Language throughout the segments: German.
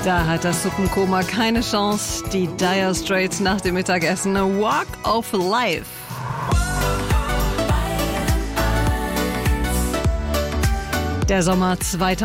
Da hat das Suppenkoma keine Chance. Die Dire Straits nach dem Mittagessen. A Walk of Life. Der Sommer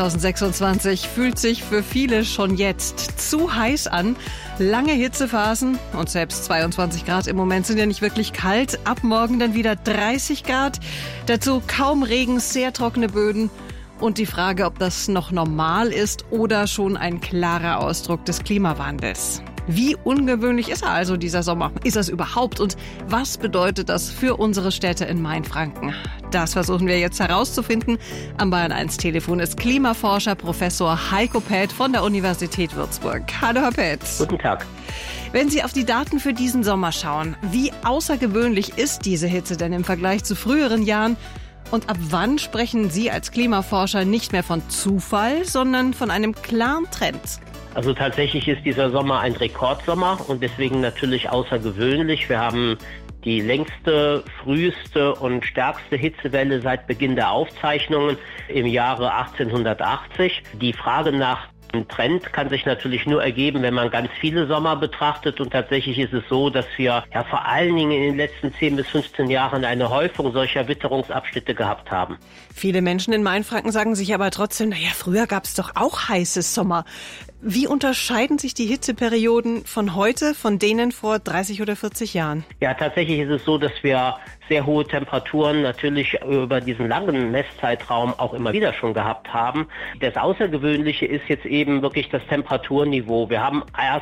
2026 fühlt sich für viele schon jetzt zu heiß an. Lange Hitzephasen und selbst 22 Grad im Moment sind ja nicht wirklich kalt. Ab morgen dann wieder 30 Grad. Dazu kaum Regen, sehr trockene Böden. Und die Frage, ob das noch normal ist oder schon ein klarer Ausdruck des Klimawandels. Wie ungewöhnlich ist also dieser Sommer? Ist das überhaupt? Und was bedeutet das für unsere Städte in Mainfranken? Das versuchen wir jetzt herauszufinden. Am Bayern 1 Telefon ist Klimaforscher Professor Heiko Päth von der Universität Würzburg. Hallo, Herr Päth. Guten Tag. Wenn Sie auf die Daten für diesen Sommer schauen, wie außergewöhnlich ist diese Hitze denn im Vergleich zu früheren Jahren? Und ab wann sprechen Sie als Klimaforscher nicht mehr von Zufall, sondern von einem klaren Trend? Also tatsächlich ist dieser Sommer ein Rekordsommer und deswegen natürlich außergewöhnlich. Wir haben die längste, früheste und stärkste Hitzewelle seit Beginn der Aufzeichnungen im Jahre 1880. Die Frage nach ein Trend kann sich natürlich nur ergeben, wenn man ganz viele Sommer betrachtet, und tatsächlich ist es so, dass wir vor allen Dingen in den letzten 10 bis 15 Jahren eine Häufung solcher Witterungsabschnitte gehabt haben. Viele Menschen in Mainfranken sagen sich aber trotzdem, früher gab es doch auch heiße Sommer. Wie unterscheiden sich die Hitzeperioden von heute von denen vor 30 oder 40 Jahren? Ja, tatsächlich ist es so, dass wir sehr hohe Temperaturen natürlich über diesen langen Messzeitraum auch immer wieder schon gehabt haben. Das Außergewöhnliche ist jetzt eben wirklich das Temperaturniveau. Wir haben erst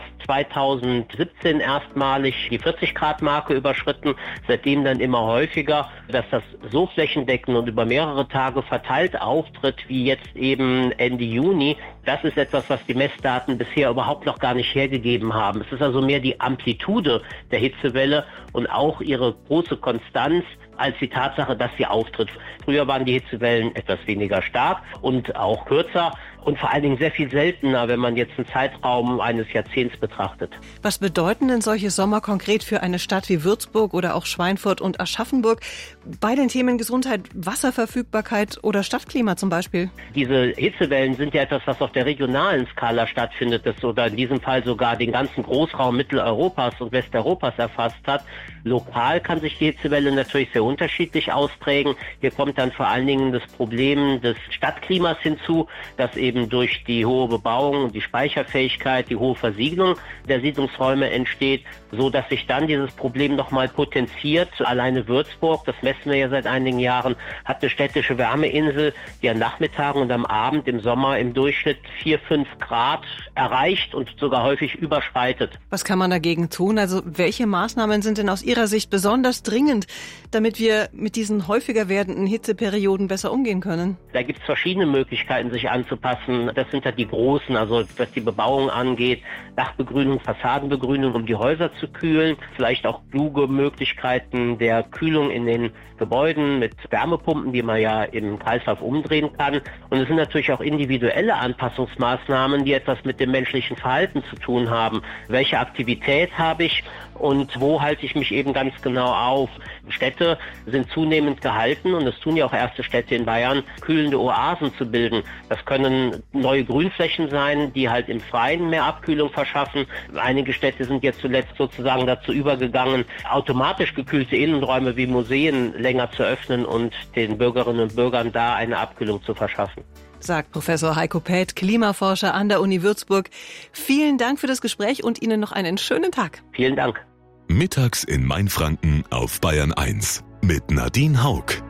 2017 erstmalig die 40-Grad-Marke überschritten, seitdem dann immer häufiger, dass das so flächendeckend und über mehrere Tage verteilt auftritt, wie jetzt eben Ende Juni. Das ist etwas, was die Messdaten bisher überhaupt noch gar nicht hergegeben haben. Es ist also mehr die Amplitude der Hitzewelle und auch ihre große Konstanz als die Tatsache, dass sie auftritt. Früher waren die Hitzewellen etwas weniger stark und auch kürzer und vor allen Dingen sehr viel seltener, wenn man jetzt einen Zeitraum eines Jahrzehnts betrachtet. Was bedeuten denn solche Sommer konkret für eine Stadt wie Würzburg oder auch Schweinfurt und Aschaffenburg bei den Themen Gesundheit, Wasserverfügbarkeit oder Stadtklima zum Beispiel? Diese Hitzewellen sind ja etwas, was auf der regionalen Skala stattfindet, das oder in diesem Fall sogar den ganzen Großraum Mitteleuropas und Westeuropas erfasst hat. Lokal kann sich die Hitzewelle natürlich sehr unterschiedlich ausprägen. Hier kommt dann vor allen Dingen das Problem des Stadtklimas hinzu, das eben durch die hohe Bebauung und die Speicherfähigkeit, die hohe Versiegelung der Siedlungsräume entsteht, so dass sich dann dieses Problem nochmal potenziert. Alleine Würzburg, das messen wir ja seit einigen Jahren, hat eine städtische Wärmeinsel, die an Nachmittagen und am Abend im Sommer im Durchschnitt 4-5 Grad erreicht und sogar häufig überschreitet. Was kann man dagegen tun? Also welche Maßnahmen sind denn aus Ihrer Sicht besonders dringend, damit wir mit diesen häufiger werdenden Hitzeperioden besser umgehen können? Da gibt es verschiedene Möglichkeiten, sich anzupassen. Das sind ja die großen, also was die Bebauung angeht, Dachbegrünung, Fassadenbegrünung, um die Häuser zu kühlen. Vielleicht auch kluge Möglichkeiten der Kühlung in den Gebäuden mit Wärmepumpen, die man ja im Kreislauf umdrehen kann. Und es sind natürlich auch individuelle Anpassungsmaßnahmen, die etwas mit dem menschlichen Verhalten zu tun haben. Welche Aktivität habe ich und wo halte ich mich eben ganz genau auf? Städte sind zunehmend gehalten, und es tun ja auch erste Städte in Bayern, kühlende Oasen zu bilden. Das können neue Grünflächen sein, die halt im Freien mehr Abkühlung verschaffen. Einige Städte sind jetzt zuletzt sozusagen dazu übergegangen, automatisch gekühlte Innenräume wie Museen länger zu öffnen und den Bürgerinnen und Bürgern da eine Abkühlung zu verschaffen. Sagt Professor Heiko Päth, Klimaforscher an der Uni Würzburg. Vielen Dank für das Gespräch und Ihnen noch einen schönen Tag. Vielen Dank. Mittags in Mainfranken auf Bayern 1 mit Nadine Haug.